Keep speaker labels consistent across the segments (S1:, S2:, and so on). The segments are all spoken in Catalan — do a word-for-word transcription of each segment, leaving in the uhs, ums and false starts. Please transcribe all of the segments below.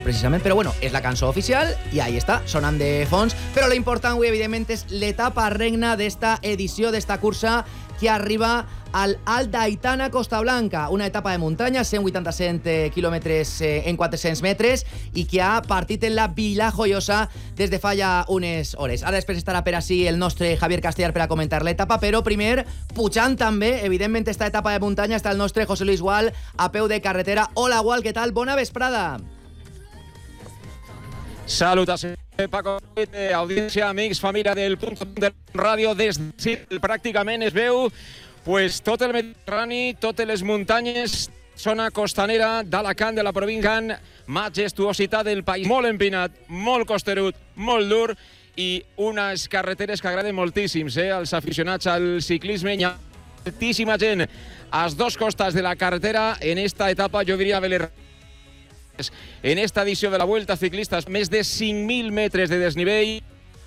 S1: precisament, però bueno, és la cançó oficial i ahí està, sonant de fons, però lo important avui, evidentment, és l'etapa regna d'esta edició, d'esta cursa que arriba al Alt d'Aitana Costa Blanca, una etapa de muntanya, cent vuitanta-set quilòmetres en quatre-cents metres, i que ha partit en la Vila Joiosa des de fa ja unes hores. Ara després estarà per ací el nostre Javier Castellar per a comentar l'etapa, però primer, pujant també, evidentment, esta etapa de muntanya, està el nostre José Luis Gual, a peu de carretera. Hola, Gual, què tal? Bona vesprada.
S2: Salutacions, Paco, audiència, amics, família del Punt de Ràdio. Des de pràcticament es veu pues, tot el Mediterrani, totes les muntanyes, zona costanera d'Alacant, de la província, majestuositat del país, molt empinat, molt costerut, molt dur, i unes carreteres que agraden moltíssims eh, als aficionats al ciclisme. Hi ha moltíssima gent a les dues costes de la carretera en esta etapa, jo diria, Beler. En esta edició de la Vuelta Ciclistas, més de cinc mil metres de desnivell.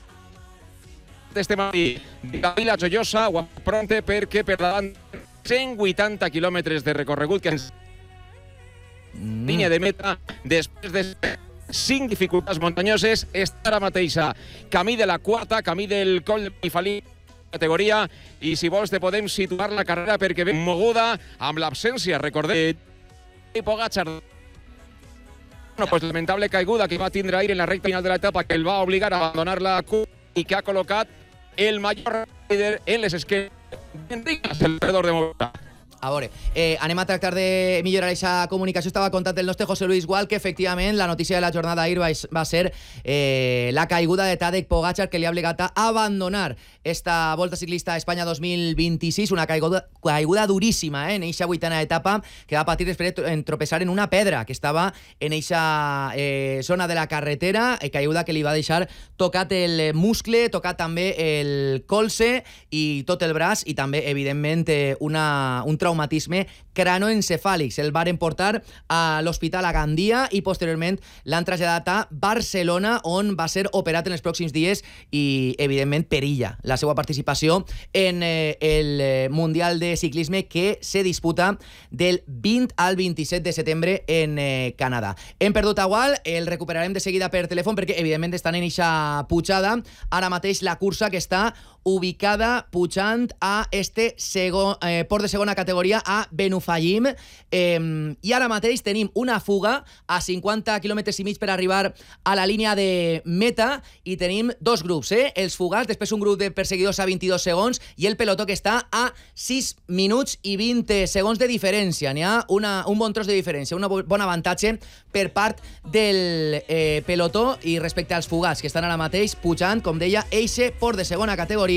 S2: Este matí de la Vila Joiosa, o pronte, perquè per davant cent vuitanta quilòmetres de recorregut que ens mm. línia de meta després de cinc dificultats muntanyoses. Està ara mateixa camí de la quarta, camí del Coll de Pifalí categoria, i si vols te podem situar la carrera perquè ve moguda amb l'absència, recordem, de Pogačar. Bueno, pues lamentable caiguda que va tindre aire en la recta final de l'etapa, que el va obligar a abandonar la curva i que ha col·locat el major líder en les esquenes d'Enric, el perdedor de Movistar.
S1: A veure, eh, anem a tractar de millorar aquesta comunicació. Estava contant el nostre José Luis Gual que efectivament la notícia de la jornada d'ahir va, va ser eh, la caiguda de Tadej Pogačar, que li ha obligat a abandonar esta Volta Ciclista a Espanya dos mil vint-i-sis, una caiguda, caiguda duríssima eh, en eixa vuitena etapa, que va patir després de tropezar en una pedra que estava en eixa eh, zona de la carretera, eh, caiguda que li va deixar tocat el muscle, tocat també el colze i tot el braç, i també, evidentment, eh, una, un traumatisme cranoencefàlic. Se'l varen portar a l'Hospital a Gandia i posteriorment l'han traslladat a Barcelona, on va ser operat en els pròxims dies i, evidentment, perilla la seva participació en eh, el Mundial de Ciclisme que se disputa del vint al vint-i-set de setembre en eh, Canadà. Hem perdut a Gual, el recuperarem de seguida per telèfon perquè, evidentment, estan en eixa pujada. Ara mateix la cursa que està ubicada pujant a este segon, eh, port de segona categoria a Benufallim, eh, i ara mateix tenim una fuga a cinquanta quilòmetres i mig per arribar a la línia de meta, i tenim dos grups, eh? Els fugats, després un grup de perseguidors a vint-i-dos segons i el pelotó que està a sis minuts i vint segons de diferència. N'hi ha una, un bon tros de diferència, un bon avantatge per part del eh, pelotó i respecte als fugats que estan ara mateix pujant, com deia, eixe port de segona categoria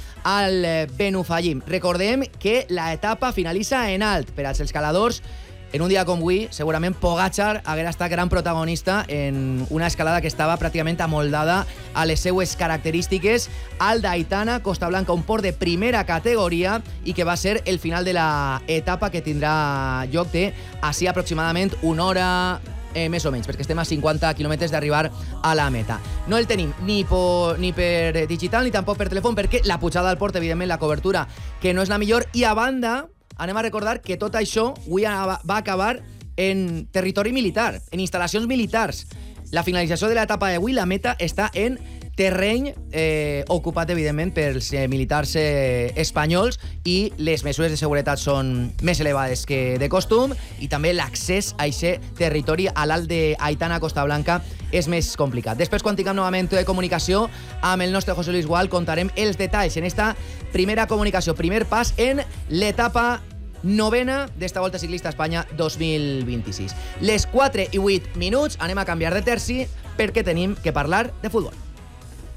S1: al Benufallim. Recordem que la etapa finalitza en alt per als escaladors. En un dia com avui, segurament Pogačar haguera estat gran protagonista en una escalada que estava pràcticament amoldada a les seues característiques. Alt d'Aitana, Costa Blanca, un port de primera categoria i que va ser el final de la etapa, que tindrà lloc de així aproximadament una hora Eh, més o menys, perquè estem a cinquanta quilòmetres d'arribar a la meta. No el tenim ni, po, ni per digital ni tampoc per telèfon, perquè la pujada al port, evidentment, la cobertura que no és la millor, i a banda anem a recordar que tot això avui va acabar en territori militar, en instal·lacions militars. La finalització de l'etapa d'avui, la meta està en terreny eh, ocupat, evidentment, pels eh, militars eh, espanyols, i les mesures de seguretat són més elevades que de costum, i també l'accés a aquest territori a l'alt d'Aitana Costa Blanca és més complicat. Després, quan tinguem novament de comunicació amb el nostre José Luis Gual, contarem els detalls en esta primera comunicació, primer pas en l'etapa novena d'esta Volta Ciclista a Espanya dos mil vint-i-sis. Les quatre i vuit minuts, anem a canviar de terci perquè tenim que parlar de futbol.